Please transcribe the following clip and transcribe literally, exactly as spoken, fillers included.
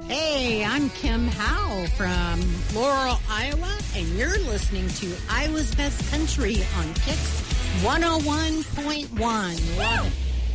Hey, I'm Kim Howe from Laurel, Iowa, and you're listening to Iowa's Best Country on Kix one oh one point one. Love it.